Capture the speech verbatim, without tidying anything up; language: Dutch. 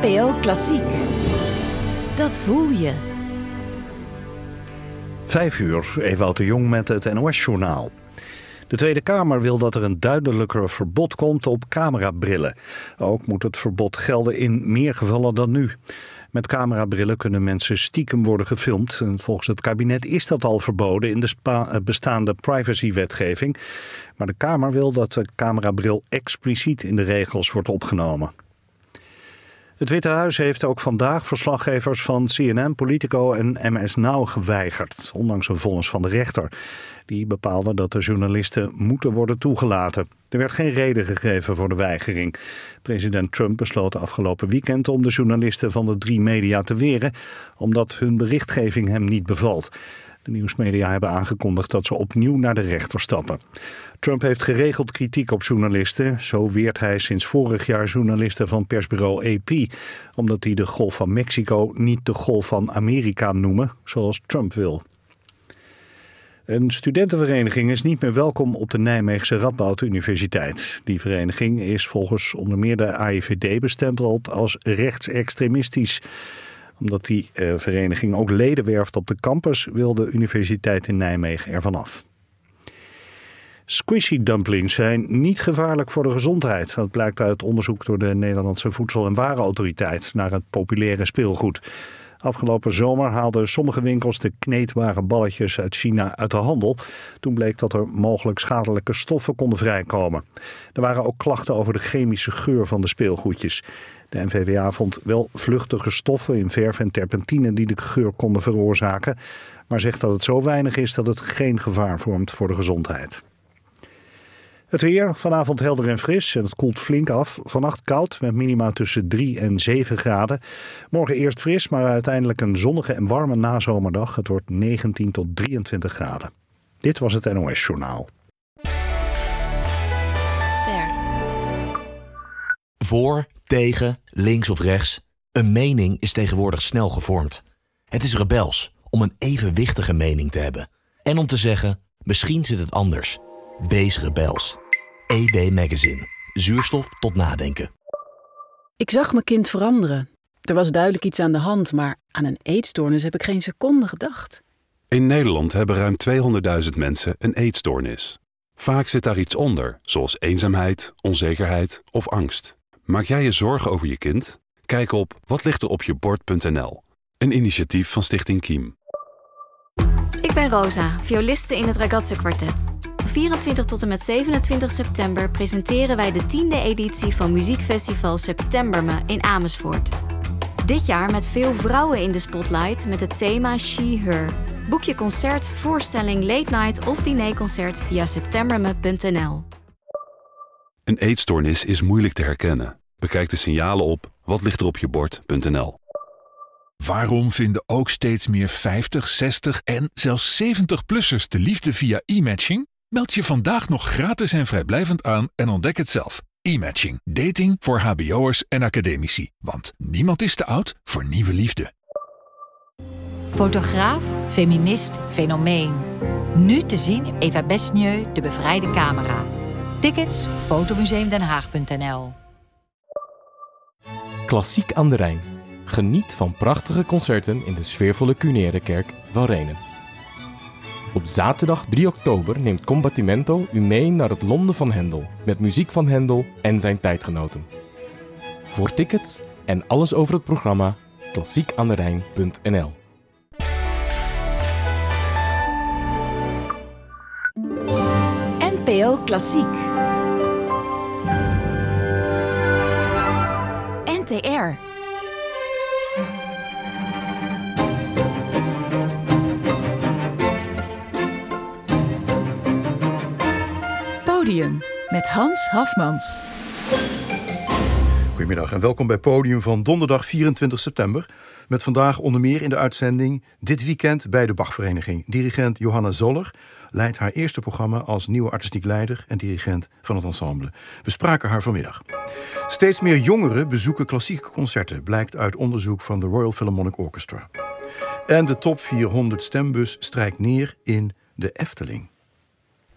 N P O Klassiek. Dat voel je. Vijf uur, Ewout de Jong met het N O S-journaal. De Tweede Kamer wil dat er een duidelijker verbod komt op camerabrillen. Ook moet het verbod gelden in meer gevallen dan nu. Met camerabrillen kunnen mensen stiekem worden gefilmd. En volgens het kabinet is dat al verboden in de spa- bestaande privacywetgeving. Maar de Kamer wil dat de camerabril expliciet in de regels wordt opgenomen. Het Witte Huis heeft ook vandaag verslaggevers van C N N, Politico en M S Now geweigerd, ondanks een vonnis van de rechter. Die bepaalde dat de journalisten moeten worden toegelaten. Er werd geen reden gegeven voor de weigering. President Trump besloot afgelopen weekend om de journalisten van de drie media te weren, omdat hun berichtgeving hem niet bevalt. De nieuwsmedia hebben aangekondigd dat ze opnieuw naar de rechter stappen. Trump heeft geregeld kritiek op journalisten. Zo weert hij sinds vorig jaar journalisten van persbureau A P, omdat die de Golf van Mexico niet de Golf van Amerika noemen, zoals Trump wil. Een studentenvereniging is niet meer welkom op de Nijmeegse Radboud Universiteit. Die vereniging is volgens onder meer de A I V D bestempeld als rechtsextremistisch. Omdat die uh, vereniging ook leden werft op de campus, wil de universiteit in Nijmegen ervan af. Squishy dumplings zijn niet gevaarlijk voor de gezondheid. Dat blijkt uit onderzoek door de Nederlandse Voedsel- en Warenautoriteit naar het populaire speelgoed. Afgelopen zomer haalden sommige winkels de kneedbare balletjes uit China uit de handel. Toen bleek dat er mogelijk schadelijke stoffen konden vrijkomen. Er waren ook klachten over de chemische geur van de speelgoedjes. De N V W A vond wel vluchtige stoffen in verf en terpentine die de geur konden veroorzaken, maar zegt dat het zo weinig is dat het geen gevaar vormt voor de gezondheid. Het weer, vanavond helder en fris en het koelt flink af. Vannacht koud met minima tussen drie en zeven graden. Morgen eerst fris, maar uiteindelijk een zonnige en warme nazomerdag. Het wordt negentien tot drieëntwintig graden. Dit was het N O S-journaal. Ster. Voor, tegen, links of rechts. Een mening is tegenwoordig snel gevormd. Het is rebels om een evenwichtige mening te hebben. En om te zeggen, misschien zit het anders. Wees rebels. E B Magazine. Zuurstof tot nadenken. Ik zag mijn kind veranderen. Er was duidelijk iets aan de hand, maar aan een eetstoornis heb ik geen seconde gedacht. In Nederland hebben ruim tweehonderdduizend mensen een eetstoornis. Vaak zit daar iets onder, zoals eenzaamheid, onzekerheid of angst. Maak jij je zorgen over je kind? Kijk op watlichteropjebord punt n l. Een initiatief van Stichting Kiem. Ik ben Rosa, violiste in het Ragazze Kwartet. Van vierentwintig tot en met zevenentwintig september presenteren wij de tiende editie van muziekfestival Septemberme in Amersfoort. Dit jaar met veel vrouwen in de spotlight met het thema She-Her. Boek je concert, voorstelling, late night of dinerconcert via septemberme punt n l. Een eetstoornis is moeilijk te herkennen. Bekijk de signalen op watlichteropjebord punt n l. Waarom vinden ook steeds meer vijftig, zestig en zelfs zeventig-plussers de liefde via e-matching? Meld je vandaag nog gratis en vrijblijvend aan en ontdek het zelf. E-matching. Dating voor hbo'ers en academici. Want niemand is te oud voor nieuwe liefde. Fotograaf, feminist, fenomeen. Nu te zien Eva Besnieu, de bevrijde camera. Tickets fotomuseumdenhaag punt n l. Klassiek aan de Rijn. Geniet van prachtige concerten in de sfeervolle Cunerekerk van Renen. Op zaterdag drie oktober neemt Combattimento u mee naar het Londen van Hendel, met muziek van Hendel en zijn tijdgenoten. Voor tickets en alles over het programma klassiek aan de rijn punt n l. N P O Klassiek. N T R. Podium met Hans Hafmans. Goedemiddag en welkom bij Podium van donderdag vierentwintig september. Met vandaag onder meer in de uitzending dit weekend bij de Bachvereniging. Dirigent Johanna Zoller leidt haar eerste programma als nieuwe artistiek leider en dirigent van het ensemble. We spraken haar vanmiddag. Steeds meer jongeren bezoeken klassieke concerten, blijkt uit onderzoek van de Royal Philharmonic Orchestra. En de top vierhonderd stembus strijkt neer in de Efteling.